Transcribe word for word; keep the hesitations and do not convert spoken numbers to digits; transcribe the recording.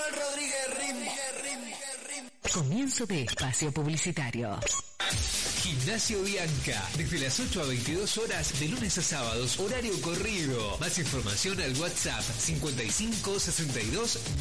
Manuel Rodríguez Ritmo. Comienzo de espacio publicitario. Gimnasio Bianca, desde las ocho a veintidós horas, de lunes a sábados, horario corrido. Más información al WhatsApp cincuenta y cinco sesenta y dos